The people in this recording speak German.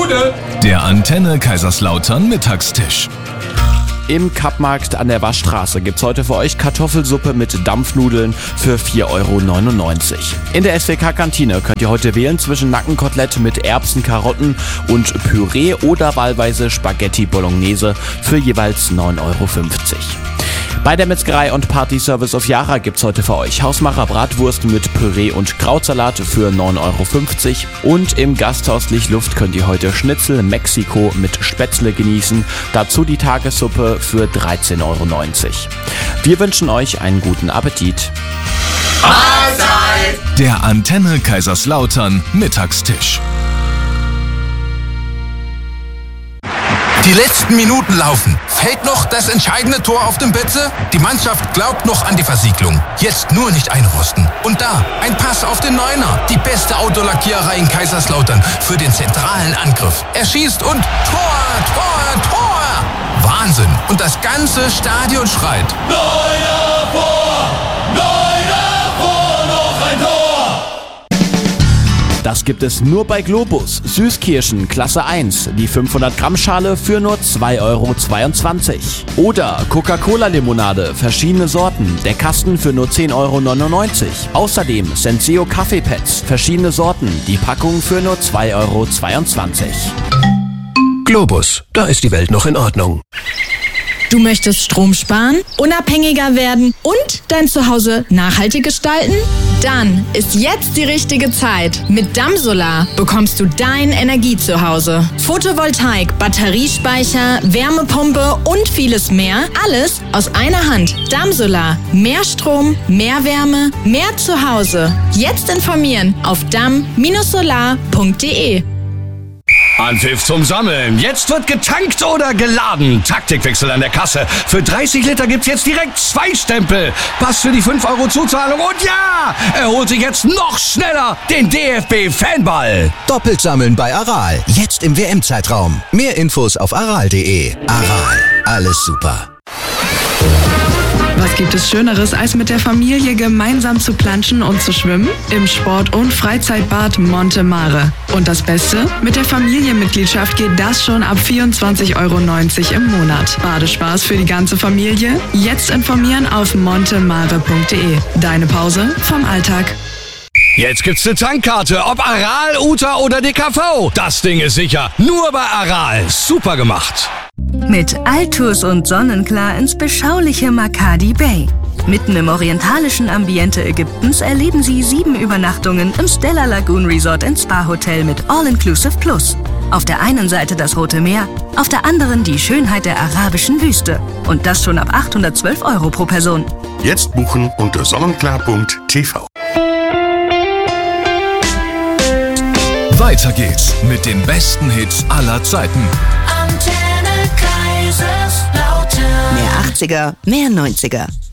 Bude. Der Antenne Kaiserslautern Mittagstisch. Im Kappmarkt an der Waschstraße gibt's heute für euch Kartoffelsuppe mit Dampfnudeln für 4,99 €. In der SWK-Kantine könnt ihr heute wählen zwischen Nackenkotelett mit Erbsen, Karotten und Püree oder wahlweise Spaghetti Bolognese für jeweils 9,50 €. Bei der Metzgerei und Party Service of Yara gibt's heute für euch Hausmacher Bratwurst mit Püree und Krautsalat für 9,50 € und im Gasthaus Lichtluft könnt ihr heute Schnitzel Mexiko mit Spätzle genießen, dazu die Tagessuppe für 13,90 €. Wir wünschen euch einen guten Appetit. Mahlzeit. Der Antenne Kaiserslautern Mittagstisch. Die letzten Minuten laufen. Fällt noch das entscheidende Tor auf dem Betze? Die Mannschaft glaubt noch an die Versiegelung. Jetzt nur nicht einrosten. Und da, ein Pass auf den Neuner. Die beste Autolackiererei in Kaiserslautern für den zentralen Angriff. Er schießt und Tor! Wahnsinn. Und das ganze Stadion schreit. Neuner vor! Neuner vor! Noch ein Tor! Das gibt es nur bei Globus. Süßkirschen Klasse 1, die 500-Gramm-Schale für nur 2,22 €. Oder Coca-Cola-Limonade, verschiedene Sorten, der Kasten für nur 10,99 €. Außerdem Senseo Kaffeepads, verschiedene Sorten, die Packung für nur 2,22 €. Globus, da ist die Welt noch in Ordnung. Du möchtest Strom sparen, unabhängiger werden und dein Zuhause nachhaltig gestalten? Dann ist jetzt die richtige Zeit. Mit Damsolar bekommst du dein Energiezuhause. Photovoltaik, Batteriespeicher, Wärmepumpe und vieles mehr. Alles aus einer Hand. Damsolar. Mehr Strom, mehr Wärme, mehr Zuhause. Jetzt informieren auf dam-solar.de. Anpfiff zum Sammeln. Jetzt wird getankt oder geladen. Taktikwechsel an der Kasse. Für 30 Liter gibt's jetzt direkt 2 Stempel. Pass für die 5 € Zuzahlung. Und ja, er holt sich jetzt noch schneller den DFB-Fanball. Doppelt sammeln bei Aral. Jetzt im WM-Zeitraum. Mehr Infos auf aral.de. Aral. Alles super. Was gibt es Schöneres, als mit der Familie gemeinsam zu planschen und zu schwimmen? Im Sport- und Freizeitbad Monte Mare. Und das Beste? Mit der Familienmitgliedschaft geht das schon ab 24,90 € im Monat. Badespaß für die ganze Familie? Jetzt informieren auf montemare.de. Deine Pause vom Alltag. Jetzt gibt's eine Tankkarte, ob Aral, Uta oder DKV. Das Ding ist sicher. Nur bei Aral. Super gemacht. Mit Altours und Sonnenklar ins beschauliche Makadi Bay. Mitten im orientalischen Ambiente Ägyptens erleben Sie 7 Übernachtungen im Stella Lagoon Resort & Spa Hotel mit All-Inclusive Plus. Auf der einen Seite das Rote Meer, auf der anderen die Schönheit der arabischen Wüste. Und das schon ab 812 € pro Person. Jetzt buchen unter sonnenklar.tv. Weiter geht's mit den besten Hits aller Zeiten. Antenne Kaiserslautern. Mehr 80er, mehr 90er.